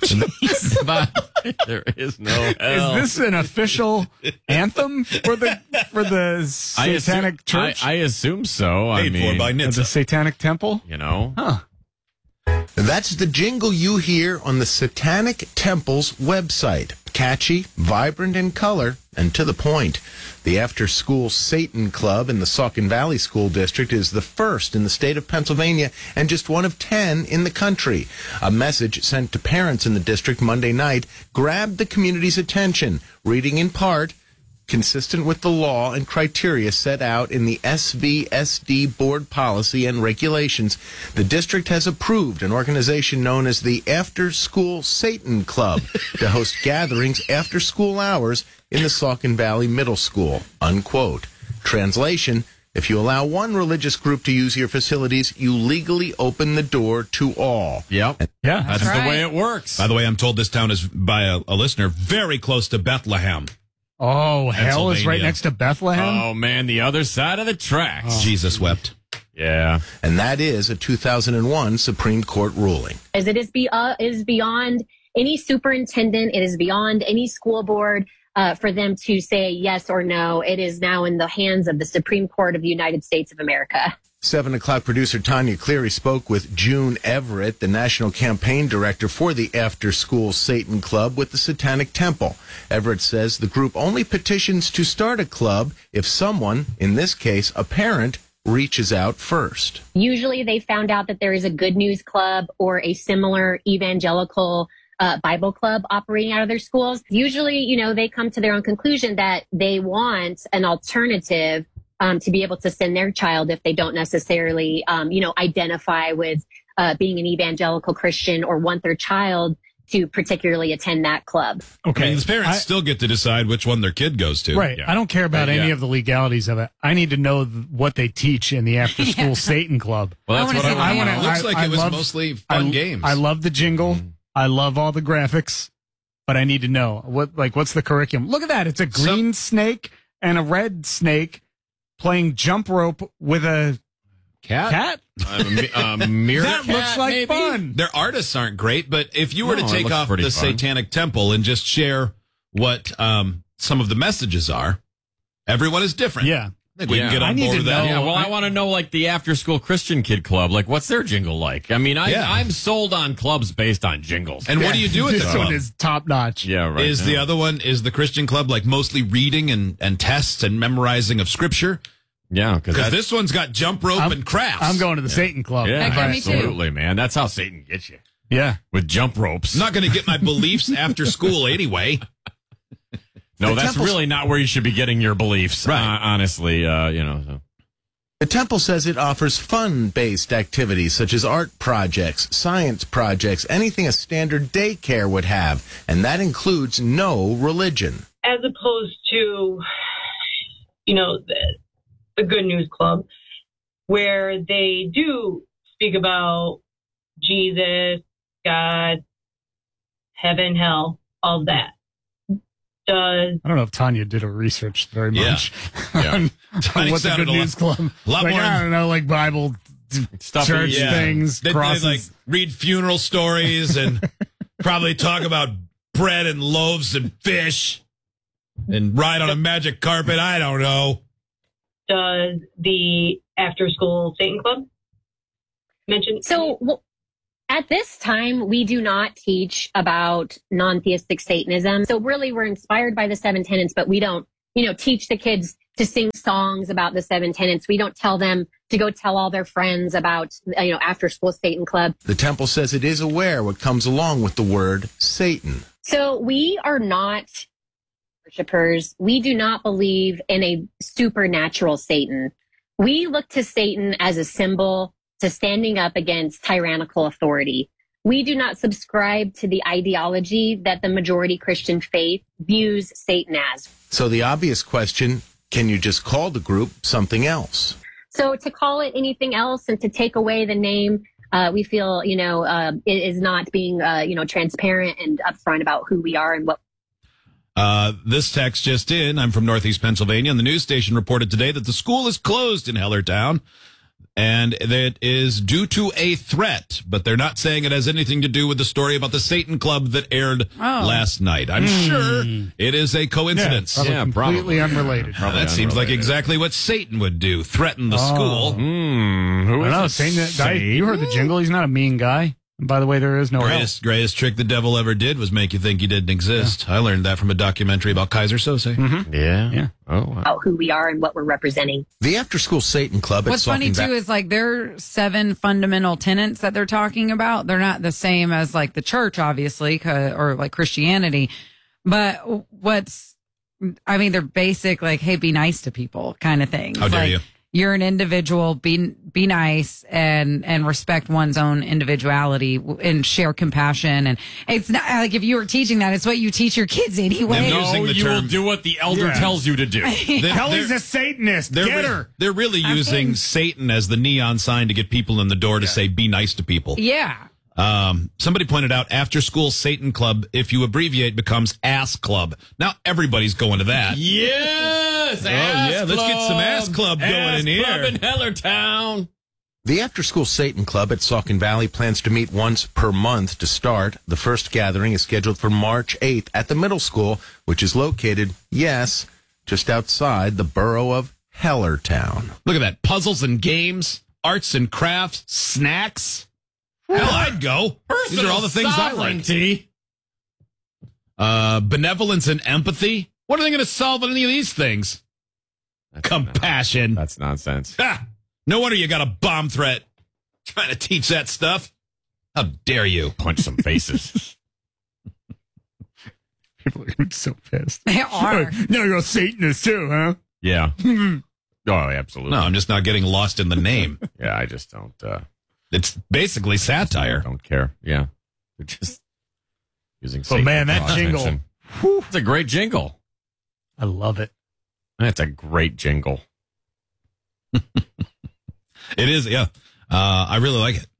But there is no hell. Is this an official anthem for the Satanic Church? I assume so. Paid for by NHTSA. The Satanic Temple? You know? Huh. That's the jingle you hear on the Satanic Temple's website. Catchy, vibrant in color, and to the point. The after-school Satan Club in the Saucon Valley School District is the first in the state of Pennsylvania and just one of 10 in the country. A message sent to parents in the district Monday night grabbed the community's attention, reading in part, consistent with the law and criteria set out in the SVSD board policy and regulations, the district has approved an organization known as the After School Satan Club to host gatherings after school hours in the Saucon Valley Middle School, unquote. Translation, if you allow one religious group to use your facilities, you legally open the door to all. Yep. Yeah. That's right. the way it works. By the way, I'm told this town is, by a listener, very close to Bethlehem. Oh, hell is right Pennsylvania. next to Bethlehem? Oh, man, the other side of the tracks. Jesus wept. Yeah. And that is a 2001 Supreme Court ruling. As it is beyond any superintendent, it is beyond any school board for them to say yes or no. It is now in the hands of the Supreme Court of the United States of America. 7 o'clock producer Tanya Cleary spoke with June Everett, the national campaign director for the After School Satan Club with the Satanic Temple. Everett says the group only petitions to start a club if someone, in this case a parent, reaches out first. Usually they found out that there is a Good News Club or a similar evangelical Bible club operating out of their schools. Usually, they come to their own conclusion that they want an alternative to be able to send their child if they don't necessarily, identify with being an evangelical Christian or want their child to particularly attend that club. Okay. I mean, the parents still get to decide which one their kid goes to. Right. Yeah. I don't care about Right, any yeah. of the legalities of it. I need to know what they teach in the After School Satan Club. Well, that's I what wanna I see want the to It know. looks like it was mostly fun games. I love the jingle. I love all the graphics, but I need to know what's the curriculum. Look at that. It's a green snake and a red snake playing jump rope with a cat. Mirror That cat, looks like maybe? fun. Their artists aren't great, but if you were No, to it take looks off pretty the fun. Satanic Temple and just share what some of the messages are, everyone is different. Yeah. I think we can Yeah. get I on need board to with that. know. Yeah, well, I want to know, the after-school Christian Kid Club. What's their jingle like? I mean, Yeah. I'm sold on clubs based on jingles. And what do you do at the This club? one is top notch. yeah, right. Is the other one, is the Christian club mostly reading and tests and memorizing of scripture? Yeah, Because this one's got jump rope and crafts. I'm going to the Satan Club. Yeah, Heck yeah, me too. absolutely, man. That's how Satan gets you. Yeah. With jump ropes. I'm not going to get my beliefs after school anyway. No, The that's temple's- really not where you should be getting your beliefs. Right. Honestly, so. The temple says it offers fun-based activities such as art projects, science projects, anything a standard daycare would have, and that includes no religion. As opposed to, the Good News Club, where they do speak about Jesus, God, heaven, hell, all that. Does I don't know if Tanya did her research very Yeah. much Yeah. on Tanya what the sounded Good News Club. a lot more- I don't know, Bible Stuff church yeah. things, They crosses. read funeral stories and probably talk about bread and loaves and fish and ride on a magic carpet. I don't know. does the After School Satan Club mention? So at this time, we do not teach about non-theistic Satanism. So really, we're inspired by the seven tenets, but we don't, teach the kids to sing songs about the seven tenets. We don't tell them to go tell all their friends about, After School Satan Club. The temple says it is aware what comes along with the word Satan. So we are not worshipers. We do not believe in a supernatural Satan. We look to Satan as a symbol to standing up against tyrannical authority. We do not subscribe to the ideology that the majority Christian faith views Satan as. So the obvious question, can you just call the group something else? So to call it anything else and to take away the name, we feel, it is not being, transparent and upfront about who we are and what. This text just in. I'm from Northeast Pennsylvania, and the news station reported today that the school is closed in Hellertown. And that is due to a threat, but they're not saying it has anything to do with the story about the Satan Club that aired last night. I'm sure it is a coincidence. Completely unrelated. That seems like exactly what Satan would do, threaten the school. Who I is know, it? Satan, you heard the jingle. He's not a mean guy. And by the way, there is no hell. Greatest trick the devil ever did was make you think he didn't exist. I learned that from a documentary about Kaiser Sose. Yeah. Oh, wow. About who we are and what we're representing. The After School Satan Club. What's funny too is like there are 7 fundamental tenets that they're talking about. They're not the same as like the church, obviously, or like Christianity. But they're basic, like, hey, be nice to people kind of things. How dare you? You're an individual, be nice and respect one's own individuality and share compassion. And it's not like if you were teaching that, it's what you teach your kids anyway. No, using the you will term- do what the elder tells you to do. Kelly's a Satanist. Get her. They're really using Satan as the neon sign to get people in the door to say, be nice to people. Yeah. Somebody pointed out After School Satan Club, if you abbreviate, becomes Ass Club. Now everybody's going to that. Yes. Let's get some Ass Club going in here. Club in Hellertown. The After School Satan Club at Saucon Valley plans to meet once per month to start. The first gathering is scheduled for March 8th at the middle school, which is located, just outside the borough of Hellertown. Look at that. Puzzles and games, arts and crafts, snacks. Hell, I'd go. These are all the things I like. Benevolence and empathy. What are they going to solve on any of these things? Compassion. That's nonsense. No wonder you got a bomb threat trying to teach that stuff. How dare you? Punch some faces. People are gonna be so pissed. They are. No, you're a Satanist too, huh? Yeah. Oh, absolutely. No, I'm just not getting lost in the name. Yeah, I just don't. It's basically satire. Don't care. Yeah. They're just using. Oh, man, that jingle. Attention. It's a great jingle. I love it. That's a great jingle. It is, yeah. I really like it.